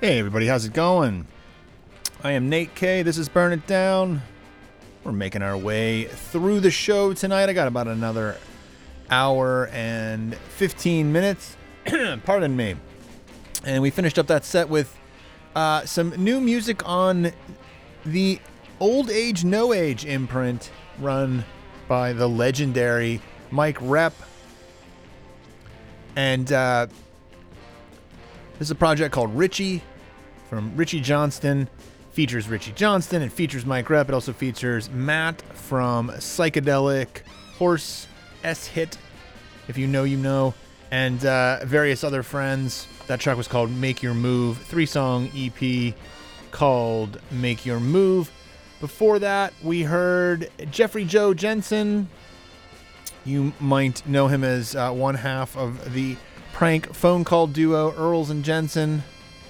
Hey everybody, how's it going? I am Nate K. This is Burn It Down. We're making our way through the show tonight. I got about another hour and 15 minutes. Pardon me. And we finished up that set with some new music on the Old Age No Age imprint run by the legendary Mike Rep. And this is a project called Richie from Richie Johnston. Features Richie Johnston. It features Mike Rep. It also features Matt from Psychedelic Horse S-Hit, if you know, you know, and various other friends. That track was called Make Your Move, 3-song EP called Make Your Move. Before that, we heard Jeffrey Joe Jensen. You might know him as one half of the prank phone call duo Earls and Jensen.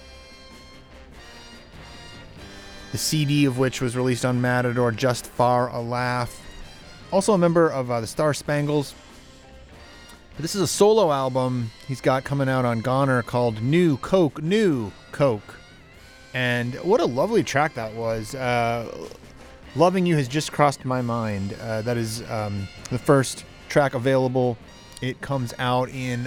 The CD of which was released on Matador, Just For a Laugh. Also a member of the Star Spangles. But this is a solo album he's got coming out on Goner called New Coke. And what a lovely track that was. Loving You Has Just Crossed My Mind. That is the first track available. It comes out in...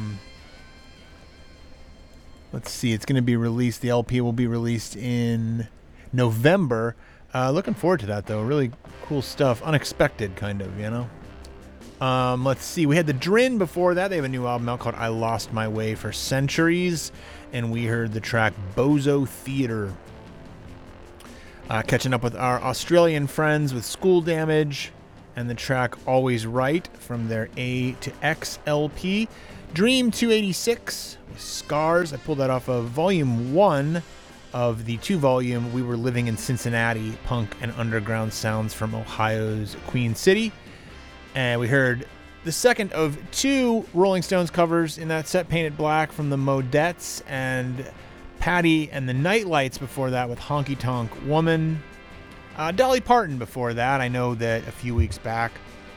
let's see, it's going to be released. The LP will be released in November. Looking forward to that, though. Really cool stuff. Unexpected, kind of, you know? Let's see. We had the Drin before that. They have a new album out called I Lost My Way for Centuries. And we heard the track Bozo Theater. Catching up with our Australian friends with School Damage. And the track Always Right from their A to X LP. Dream 286 with Scars. I pulled that off of Volume 1 of the 2-volume We Were Living in Cincinnati, Punk and Underground Sounds from Ohio's Queen City. And we heard the second of 2 Rolling Stones covers in that set, Painted Black from the Modettes, and Patty and the Nightlights before that with Honky Tonk Woman. Dolly Parton before that. I know that a few weeks back,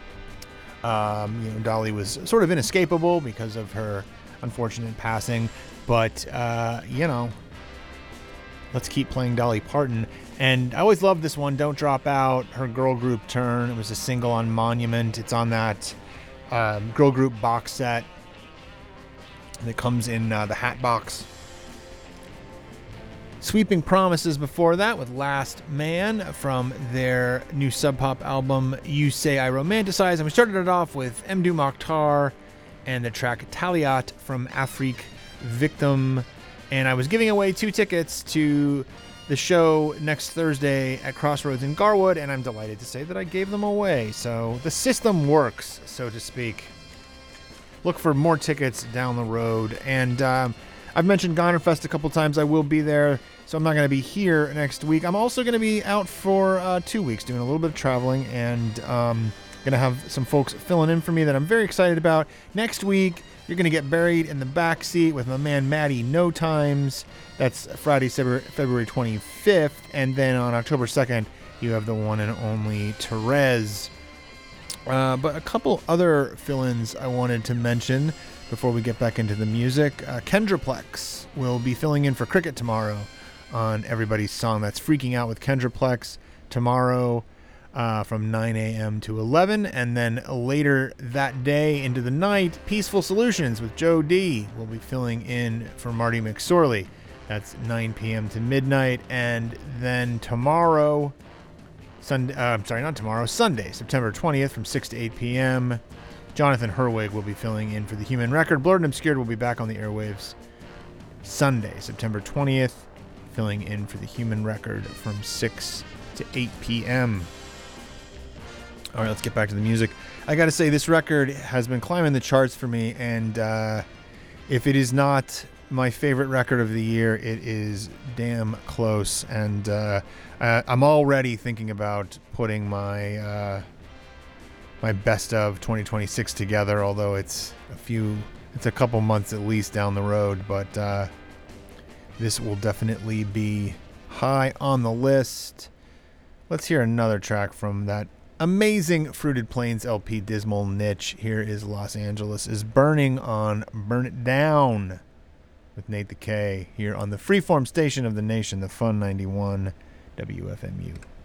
Dolly was sort of inescapable because of her unfortunate passing, but, let's keep playing Dolly Parton. And I always loved this one, Don't Drop Out, her girl group turn. It was a single on Monument. It's on that girl group box set that comes in the hat box. Sweeping Promises before that with Last Man from their new Sub Pop album, You Say I Romanticize. And we started it off with Mdou Moctar and the track Taliat from Afrique Victim. And I was giving away 2 tickets to the show next Thursday at Crossroads in Garwood, and I'm delighted to say that I gave them away. So the system works, so to speak. Look for more tickets down the road. And I've mentioned Gonerfest a couple times. I will be there, so I'm not going to be here next week. I'm also going to be out for 2 weeks doing a little bit of traveling, and going to have some folks filling in for me that I'm very excited about. Next week, you're going to get buried in the back seat with my man Matty No Times. That's Friday, February 25th. And then on October 2nd, you have the one and only Therese. But a couple other fill-ins I wanted to mention before we get back into the music. Kendraplex will be filling in for Cricket tomorrow on Everybody's Song. That's Freaking Out with Kendraplex tomorrow from 9 a.m. to 11. And then later that day into the night, Peaceful Solutions with Joe D will be filling in for Marty McSorley. That's 9 p.m. to midnight. And then tomorrow, Sunday, September 20th from 6 to 8 p.m., Jonathan Herwig will be filling in for The Human Record. Blurred and Obscured will be back on the airwaves Sunday, September 20th, filling in for The Human Record from 6 to 8 p.m. All right, let's get back to the music. I got to say, this record has been climbing the charts for me, and if it is not my favorite record of the year, it is damn close. And I'm already thinking about putting my my best of 2026 together, although it's a couple months at least down the road, but this will definitely be high on the list. Let's hear another track from that amazing Fruited Plains LP, Dismal Niche. Here is Los Angeles is Burning on Burn It Down. with Nate the K here on the freeform station of the nation, the Fun 91 WFMU.